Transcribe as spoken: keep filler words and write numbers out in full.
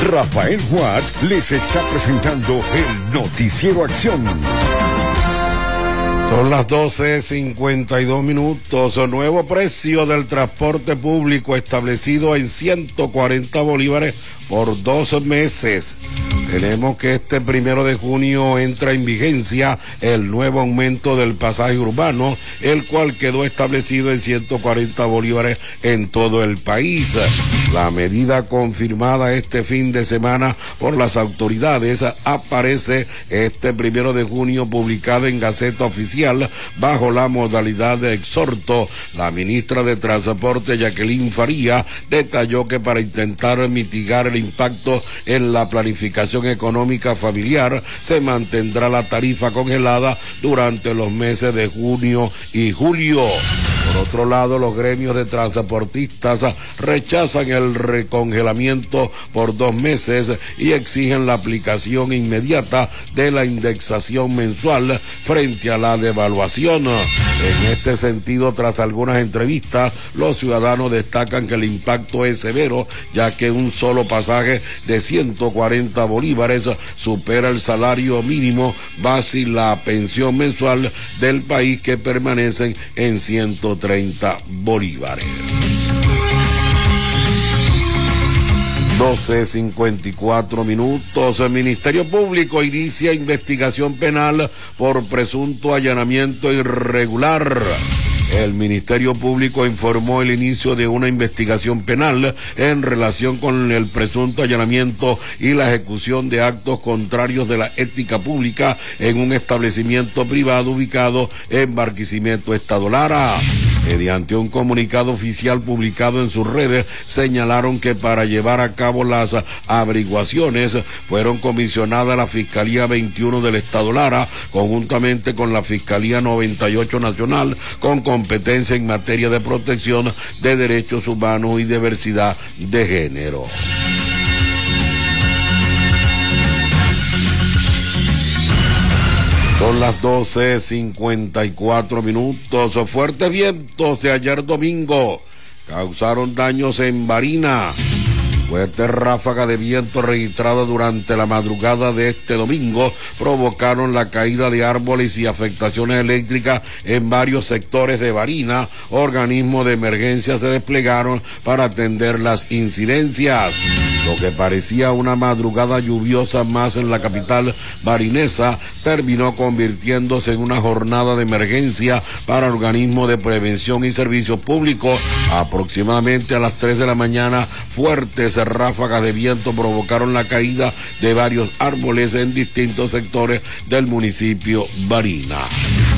Rafael Watt les está presentando el Noticiero Acción. Son las doce cincuenta y dos minutos. Nuevo precio del transporte público establecido en ciento cuarenta bolívares por dos meses. Tenemos que este primero de junio entra en vigencia el nuevo aumento del pasaje urbano, el cual quedó establecido en ciento cuarenta bolívares en todo el país. La medida confirmada este fin de semana por las autoridades aparece este primero de junio publicada en Gaceta Oficial bajo la modalidad de exhorto. La ministra de Transporte, Jacqueline Faría, detalló que para intentar mitigar el impacto en la planificación económica familiar se mantendrá la tarifa congelada durante los meses de junio y julio. Por otro lado, los gremios de transportistas rechazan el recongelamiento por dos meses y exigen la aplicación inmediata de la indexación mensual frente a la devaluación. En este sentido, tras algunas entrevistas, los ciudadanos destacan que el impacto es severo, ya que un solo pasaje de ciento cuarenta bolívares supera el salario mínimo base y la pensión mensual del país, que permanecen en ciento treinta bolívares. doce cincuenta y cuatro minutos. El Ministerio Público inicia investigación penal por presunto allanamiento irregular. El Ministerio Público informó el inicio de una investigación penal en relación con el presunto allanamiento y la ejecución de actos contrarios de la ética pública en un establecimiento privado ubicado en Barquisimeto, Estado Lara. Mediante un comunicado oficial publicado en sus redes, señalaron que para llevar a cabo las averiguaciones fueron comisionadas la Fiscalía veintiuno del Estado Lara, conjuntamente con la Fiscalía noventa y ocho Nacional, con competencia en materia de protección de derechos humanos y diversidad de género. Son las doce cincuenta y cuatro minutos. Fuertes vientos de ayer domingo causaron daños en Barina. Fuertes ráfagas de viento registradas durante la madrugada de este domingo provocaron la caída de árboles y afectaciones eléctricas en varios sectores de Barina. Organismos de emergencia se desplegaron para atender las incidencias. Lo que parecía una madrugada lluviosa más en la capital barinesa terminó convirtiéndose en una jornada de emergencia para organismos de prevención y servicios públicos. Aproximadamente a las tres de la mañana, fuertes ráfagas de viento provocaron la caída de varios árboles en distintos sectores del municipio Barina.